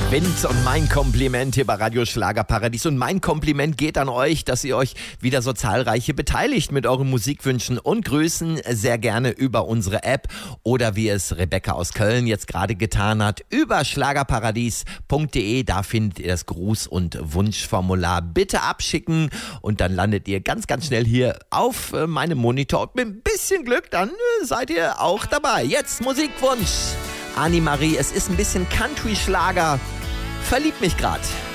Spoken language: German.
Wind und mein Kompliment hier bei Radio Schlagerparadies. Und mein Kompliment geht an euch, dass ihr euch wieder so zahlreiche beteiligt mit euren Musikwünschen und Grüßen. Sehr gerne über unsere App oder wie es Rebecca aus Köln jetzt gerade getan hat, über schlagerparadies.de. Da findet ihr das Gruß- und Wunschformular. Bitte abschicken und dann landet ihr ganz, ganz schnell hier auf meinem Monitor. Und mit ein bisschen Glück, dann seid ihr auch dabei. Jetzt Musikwunsch. Annemarie, es ist ein bisschen Country-Schlager. Verliebt mich grad.